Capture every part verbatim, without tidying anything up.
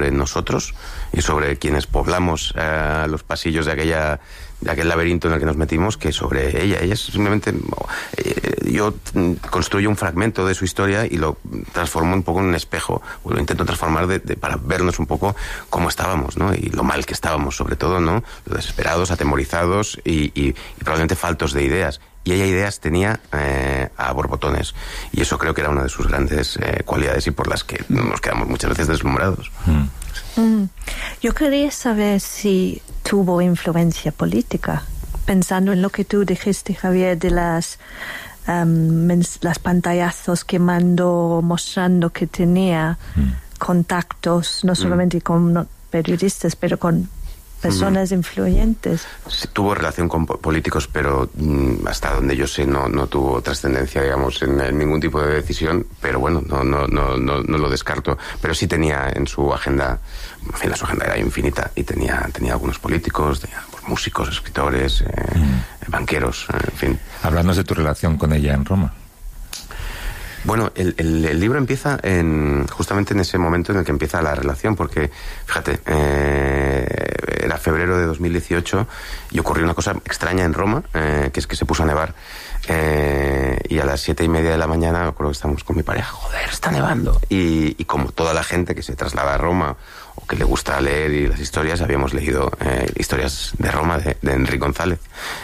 sobre nosotros y sobre quienes poblamos eh, los pasillos de aquella de aquel laberinto en el que nos metimos, que sobre ella. Ella es simplemente... Eh, yo construyo un fragmento de su historia y lo transformo un poco en un espejo, o lo intento transformar de, de, para vernos un poco cómo estábamos, ¿no? Y lo mal que estábamos, sobre todo, ¿no? Desesperados, atemorizados y, y, y probablemente faltos de ideas. Y ella ideas tenía eh, a borbotones. Y eso creo que era una de sus grandes eh, cualidades y por las que nos quedamos muchas veces deslumbrados. Mm. Mm. Yo quería saber si tuvo influencia política, pensando en lo que tú dijiste, Javier, de las, um, las pantallazos que mandó mostrando que tenía mm. contactos, no solamente mm. con no, periodistas, pero con personas mm. influyentes. Sí, tuvo relación con po- políticos, pero mm, hasta donde yo sé no, no tuvo trascendencia, digamos, en, en ningún tipo de decisión, pero bueno, no, no, no, no, no lo descarto. Pero sí tenía en su agenda, en fin, su agenda era infinita y tenía, tenía algunos políticos, tenía pues, músicos, escritores, eh, mm. banqueros, eh, en fin. Háblanos de tu relación con ella en Roma. Bueno, el, el, el libro empieza en, justamente en ese momento en el que empieza la relación, porque, fíjate, eh, era febrero de dos mil dieciocho y ocurrió una cosa extraña en Roma, eh, que es que se puso a nevar. Eh, y a las siete y media de la mañana, me acuerdo que estábamos con mi pareja, joder, está nevando. Y, y como toda la gente que se traslada a Roma o que le gusta leer y las historias, habíamos leído eh, historias de Roma de, de Enrique González,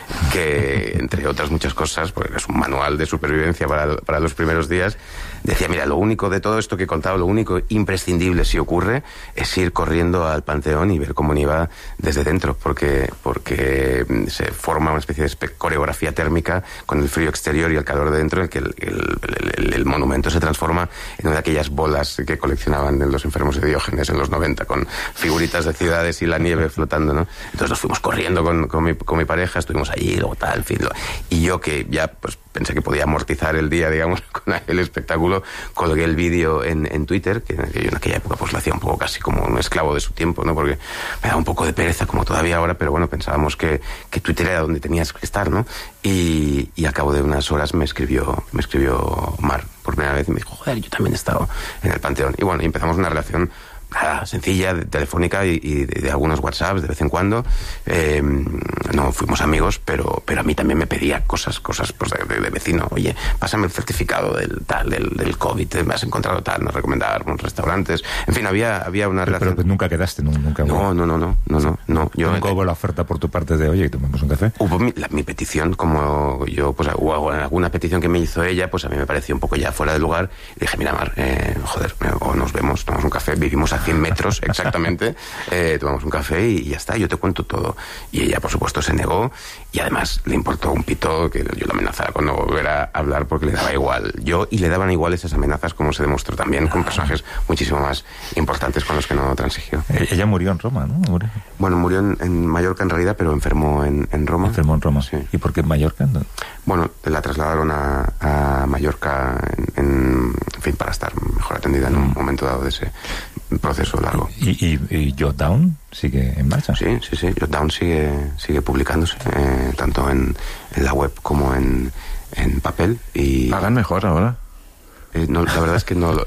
que entre otras muchas cosas, porque es un manual de supervivencia para, para los primeros días, decía, mira, lo único de todo esto que he contado, lo único imprescindible si ocurre es ir corriendo al Panteón y ver cómo nieva desde dentro, porque, porque se forma una especie de coreografía térmica con el frío exterior y el calor de dentro, en el que el, el, el, el monumento se transforma en una de aquellas bolas que coleccionaban los enfermos de Diógenes en los noventa, con figuritas de ciudades y la nieve flotando, ¿no? Entonces nos fuimos corriendo con, con, mi, con mi pareja, estuvimos allí, luego tal, en fin, lo, y yo que ya pues pensé que podía amortizar el día, digamos, con el espectáculo, colgué el vídeo en, en Twitter, que, que yo en aquella época pues lo hacía un poco casi como un esclavo de su tiempo, ¿no? Porque me daba un poco de pereza, como todavía ahora, pero bueno, pensábamos que, que Twitter era donde tenías que estar, ¿no? Y, y a cabo de unas horas me escribió, me escribió Mar por primera vez y me dijo, joder, yo también he estado en el Panteón. Y bueno, y empezamos una relación nada, sencilla, de, telefónica y, y de, de algunos WhatsApps de vez en cuando. Eh, no fuimos amigos, pero pero a mí también me pedía cosas, cosas pues de, de, de vecino. Oye, pásame el certificado del tal, del, del COVID, me has encontrado tal, nos recomendaba algunos restaurantes. En fin, había, había una pero, relación. Pero nunca quedaste, nunca. No, no, no, no, no, no, no. Yo nunca hubo la oferta por tu parte de, oye, tomemos un café. Hubo mi, la, mi petición, como yo, pues hubo alguna petición que me hizo ella, pues a mí me pareció un poco ya fuera de lugar. Y dije, mira, Mar, eh, joder, o nos vemos, tomamos un café, vivimos a cien metros exactamente, eh, tomamos un café y, y ya está, yo te cuento todo. Y ella, por supuesto, se negó y además le importó un pito que yo la amenazara con no volver a hablar porque le daba igual yo y le daban igual esas amenazas, como se demostró también con personajes muchísimo más importantes con los que no transigió. Ella murió en Roma, ¿no? Murió. Bueno, murió en, en Mallorca en realidad, pero enfermó en, en Roma. Enfermó en Roma, sí. ¿Y por qué en Mallorca? No. Bueno, la trasladaron a, a Mallorca en, en, en fin, para estar mejor atendida en un momento dado de ese proceso largo. ¿Y, y, y Jotdown sigue en marcha? Sí, sí, sí. Jotdown sigue, sigue publicándose, eh, tanto en, en la web como en, en papel. Y ¿pagan mejor ahora? Eh, no, la verdad es que no lo,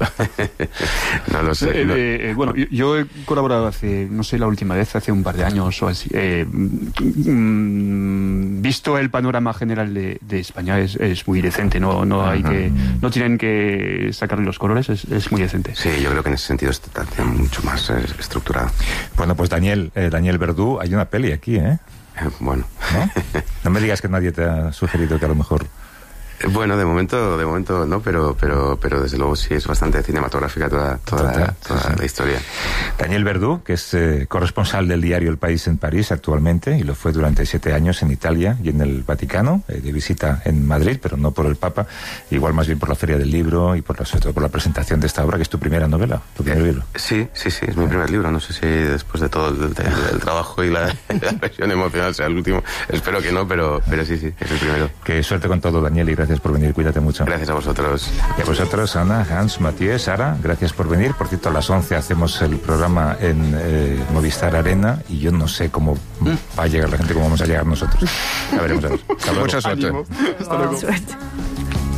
no lo sé. Eh, no. Eh, bueno, yo, yo he colaborado hace, no sé, la última vez, hace un par de años o así. Eh, mm, visto el panorama general de, de España, es, es muy decente. No, no hay que, no tienen que sacarle los colores, es, es muy decente. Sí, yo creo que en ese sentido está mucho más eh, estructurado. Bueno, pues Daniel, eh, Daniel Verdú, hay una peli aquí, ¿eh? eh bueno. ¿No? No me digas que nadie te ha sugerido que a lo mejor... Bueno, de momento, de momento no, pero, pero, pero desde luego sí es bastante cinematográfica toda, toda, toda, toda sí, sí. la historia. Daniel Verdú, que es eh, corresponsal del diario El País en París actualmente, y lo fue durante siete años en Italia y en el Vaticano, eh, de visita en Madrid, pero no por el Papa, igual más bien por la Feria del Libro y por la, sobre todo por la presentación de esta obra, que es tu primera novela, tu primer eh, libro. Sí, sí, sí, es mi primer libro. No sé si después de todo el, el, el trabajo y la, la presión emocional sea el último. Espero que no, pero, pero sí, sí, es el primero. Que suerte con todo, Daniel, y gracias por venir. Cuídate mucho. Gracias a vosotros. Y a vosotros, Ana, Hans, Matías, Sara, gracias por venir. Por cierto, a las once hacemos el programa en eh, Movistar Arena y yo no sé cómo va a llegar la gente, cómo vamos a llegar nosotros. Ya veremos a ver. Mucha suerte. Hasta luego.